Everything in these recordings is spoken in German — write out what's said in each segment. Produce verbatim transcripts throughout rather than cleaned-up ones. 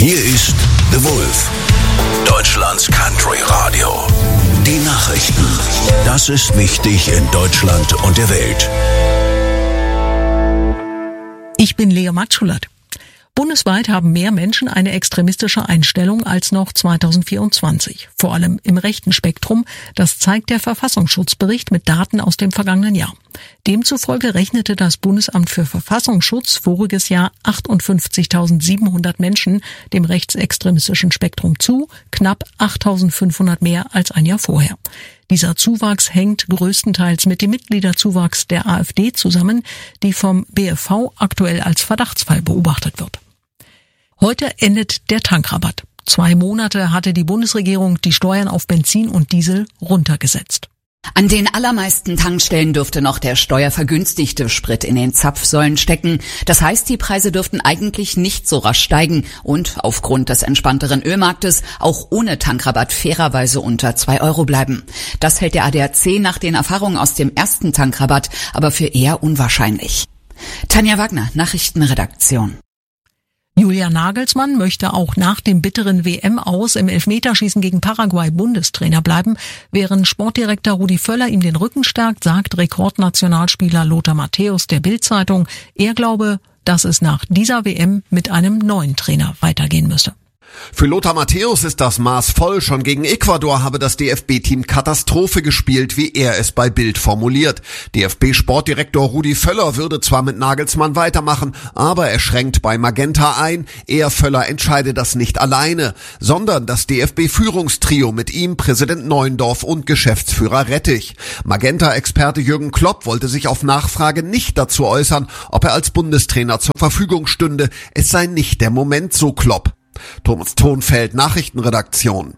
Hier ist The Wolf, Deutschlands Country Radio. Die Nachrichten. Das ist wichtig in Deutschland und der Welt. Ich bin Lea Matschulert. Bundesweit haben mehr Menschen eine extremistische Einstellung als noch zweitausendvierundzwanzig. Vor allem im rechten Spektrum. Das zeigt der Verfassungsschutzbericht mit Daten aus dem vergangenen Jahr. Demzufolge rechnete das Bundesamt für Verfassungsschutz voriges Jahr achtundfünfzigtausendsiebenhundert Menschen dem rechtsextremistischen Spektrum zu, knapp achttausendfünfhundert mehr als ein Jahr vorher. Dieser Zuwachs hängt größtenteils mit dem Mitgliederzuwachs der AfD zusammen, die vom B F V aktuell als Verdachtsfall beobachtet wird. Heute endet der Tankrabatt. Zwei Monate hatte die Bundesregierung die Steuern auf Benzin und Diesel runtergesetzt. An den allermeisten Tankstellen dürfte noch der steuervergünstigte Sprit in den Zapfsäulen stecken. Das heißt, die Preise dürften eigentlich nicht so rasch steigen und aufgrund des entspannteren Ölmarktes auch ohne Tankrabatt fairerweise unter zwei Euro bleiben. Das hält der A D A C nach den Erfahrungen aus dem ersten Tankrabatt aber für eher unwahrscheinlich. Tanja Wagner, Nachrichtenredaktion. Julian Nagelsmann möchte auch nach dem bitteren W M-Aus im Elfmeterschießen gegen Paraguay Bundestrainer bleiben. Während Sportdirektor Rudi Völler ihm den Rücken stärkt, sagt Rekordnationalspieler Lothar Matthäus der Bild-Zeitung, er glaube, dass es nach dieser W M mit einem neuen Trainer weitergehen müsse. Für Lothar Matthäus ist das Maß voll. Schon gegen Ecuador habe das D F B-Team Katastrophe gespielt, wie er es bei Bild formuliert. D F B-Sportdirektor Rudi Völler würde zwar mit Nagelsmann weitermachen, aber er schränkt bei Magenta ein. Er, Völler, entscheide das nicht alleine, sondern das D F B-Führungstrio mit ihm, Präsident Neuendorf und Geschäftsführer Rettich. Magenta-Experte Jürgen Klopp wollte sich auf Nachfrage nicht dazu äußern, ob er als Bundestrainer zur Verfügung stünde. Es sei nicht der Moment, so Klopp. Thomas Thonfeld, Nachrichtenredaktion.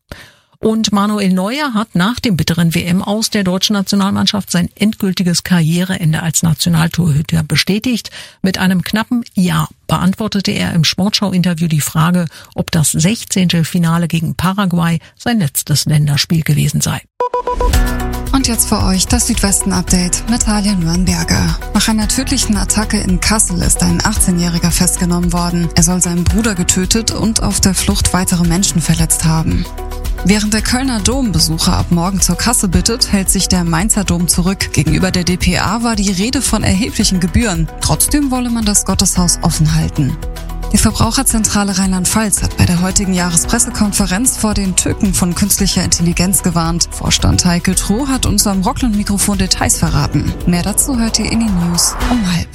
Und Manuel Neuer hat nach dem bitteren W M-Aus der deutschen Nationalmannschaft sein endgültiges Karriereende als Nationaltorhüter bestätigt. Mit einem knappen Ja beantwortete er im Sportschau-Interview die Frage, ob das sechzehnte Finale gegen Paraguay sein letztes Länderspiel gewesen sei. Und jetzt für euch das Südwesten-Update mit Talia Nürnberger. Nach einer tödlichen Attacke in Kassel ist ein achtzehnjähriger festgenommen worden. Er soll seinen Bruder getötet und auf der Flucht weitere Menschen verletzt haben. Während der Kölner Dombesucher ab morgen zur Kasse bittet, hält sich der Mainzer Dom zurück. Gegenüber der D P A war die Rede von erheblichen Gebühren. Trotzdem wolle man das Gotteshaus offen halten. Die Verbraucherzentrale Rheinland-Pfalz hat bei der heutigen Jahrespressekonferenz vor den Tücken von künstlicher Intelligenz gewarnt. Vorstand Heike Truh hat uns am Rockland-Mikrofon Details verraten. Mehr dazu hört ihr in den News um halb.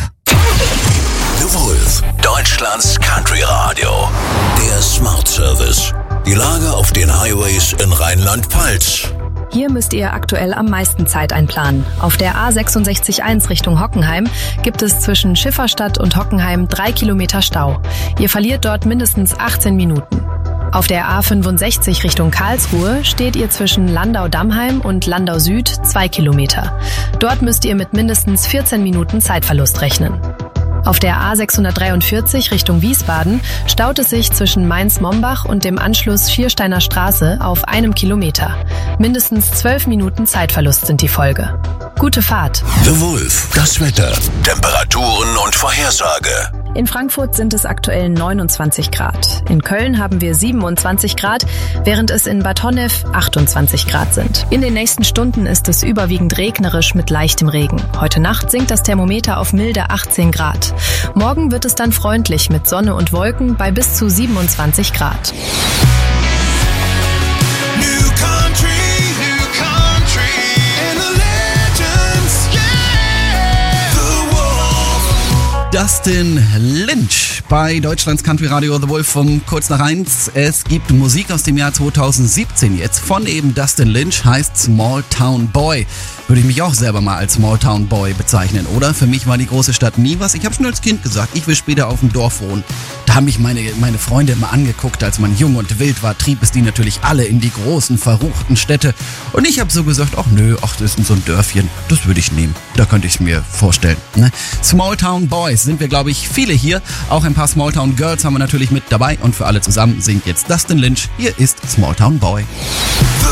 The Wolf, Deutschlands Country Radio. Der Smart Service. Die Lage auf den Highways in Rheinland-Pfalz. Hier müsst ihr aktuell am meisten Zeit einplanen. Auf der A sechsundsechzig eins Richtung Hockenheim gibt es zwischen Schifferstadt und Hockenheim drei Kilometer Stau. Ihr verliert dort mindestens achtzehn Minuten. Auf der A fünfundsechzig Richtung Karlsruhe steht ihr zwischen Landau-Dammheim und Landau Süd zwei Kilometer. Dort müsst ihr mit mindestens vierzehn Minuten Zeitverlust rechnen. Auf der A sechshundertdreiundvierzig Richtung Wiesbaden staut es sich zwischen Mainz-Mombach und dem Anschluss Viersteiner Straße auf einem Kilometer. Mindestens zwölf Minuten Zeitverlust sind die Folge. Gute Fahrt. The Wolf, das Wetter, Temperaturen und Vorhersage. In Frankfurt sind es aktuell neunundzwanzig Grad. In Köln haben wir siebenundzwanzig Grad, während es in Bad Honnef achtundzwanzig Grad sind. In den nächsten Stunden ist es überwiegend regnerisch mit leichtem Regen. Heute Nacht sinkt das Thermometer auf milde achtzehn Grad. Morgen wird es dann freundlich mit Sonne und Wolken bei bis zu siebenundzwanzig Grad. Dustin Lynch bei Deutschlands Country Radio The Wolf um kurz nach eins. Es gibt Musik aus dem Jahr zweitausendsiebzehn jetzt von eben Dustin Lynch, heißt Small Town Boy. Würde ich mich auch selber mal als Small Town Boy bezeichnen, oder? Für mich war die große Stadt nie was. Ich habe schon als Kind gesagt, ich will später auf dem Dorf wohnen. Da haben mich meine, meine Freunde immer angeguckt, als man jung und wild war, trieb es die natürlich alle in die großen, verruchten Städte. Und ich habe so gesagt, ach nö, ach das ist so ein Dörfchen, das würde ich nehmen. Da könnte ich es mir vorstellen. Ne? Small Town Boys sind wir, glaube ich, viele hier. Auch ein paar Small Town Girls haben wir natürlich mit dabei. Und für alle zusammen singt jetzt Dustin Lynch. Hier ist Small Town Boy.